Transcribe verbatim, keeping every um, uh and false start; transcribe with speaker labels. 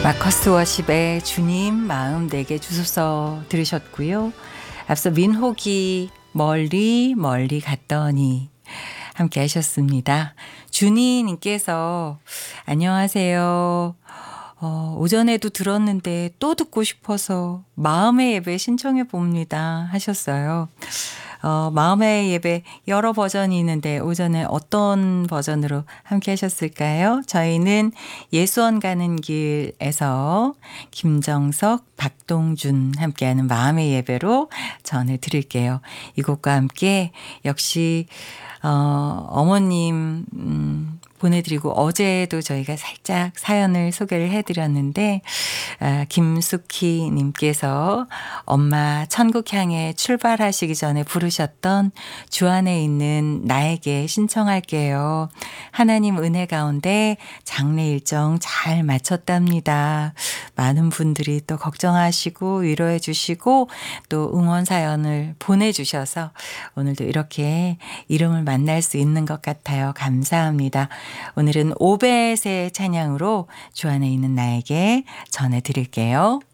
Speaker 1: 마커스 워십의 주님 마음 내게 주소서 들으셨고요. 앞서 민호기 멀리 멀리 갔더니 함께 하셨습니다. 준희님께서 안녕하세요. 어, 오전에도 들었는데 또 듣고 싶어서 마음의 예배 신청해 봅니다 하셨어요. 어, 마음의 예배 여러 버전이 있는데 오전에 어떤 버전으로 함께 하셨을까요? 저희는 예수원 가는 길에서 김정석, 박동준 함께하는 마음의 예배로 전해드릴게요. 이 곡과 함께 역시 어, 어머님 음, 보내드리고 어제도 저희가 살짝 사연을 소개를 해드렸는데 아, 김숙희 님께서 엄마 천국 향해 출발하시기 전에 부르셨던 주 안에 있는 나에게 신청할게요. 하나님 은혜 가운데 장례 일정 잘 마쳤답니다. 많은 분들이 또 걱정하시고 위로해 주시고 또 응원 사연을 보내주셔서 오늘도 이렇게 이름을 만날 수 있는 것 같아요. 감사합니다. 오늘은 오벳의 찬양으로 주 안에 있는 나에게 전해드릴게요.